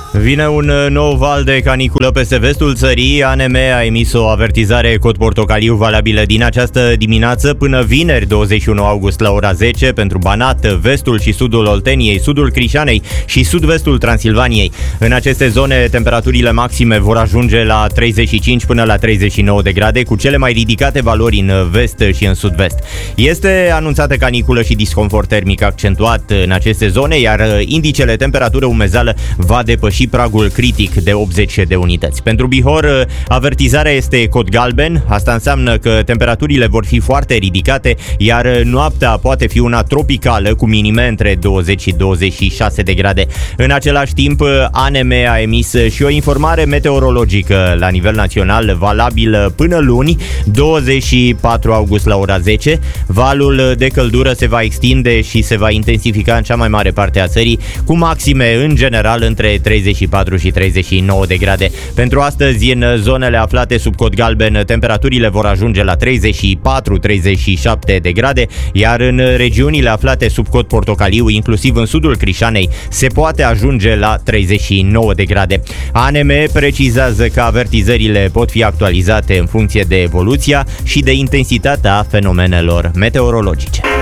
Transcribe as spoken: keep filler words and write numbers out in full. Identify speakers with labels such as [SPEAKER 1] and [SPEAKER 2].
[SPEAKER 1] Vine un nou val de caniculă peste vestul țării. A N M a emis o avertizare cod portocaliu valabilă din această dimineață până vineri douăzeci și unu august la ora zece pentru Banat, vestul și sudul Olteniei, sudul Crișanei și sud-vestul Transilvaniei. În aceste zone, temperaturile maxime vor ajunge la treizeci și cinci până la treizeci și nouă de grade, cu cele mai ridicate valori în vest și în sud-vest. Este anunțată caniculă și disconfort termic accentuat în aceste zone, iar indicele temperatură-umezeală va depăși și pragul critic de optzeci de unități. Pentru Bihor, avertizarea este cod galben. Asta înseamnă că temperaturile vor fi foarte ridicate, iar noaptea poate fi una tropicală cu minime între douăzeci și douăzeci și șase de grade. În același timp, A N M a emis și o informare meteorologică la nivel național valabilă până luni, douăzeci și patru august la ora zece. Valul de căldură se va extinde și se va intensifica în cea mai mare parte a țării, cu maxime în general între treizeci și patru și treizeci și nouă de grade. Pentru astăzi, în zonele aflate sub cod galben, temperaturile vor ajunge la treizeci și patru treizeci și șapte de grade, iar în regiunile aflate sub cod portocaliu, inclusiv în sudul Crișanei, se poate ajunge la treizeci și nouă de grade. A N M precizează că avertizările pot fi actualizate în funcție de evoluția și de intensitatea fenomenelor meteorologice.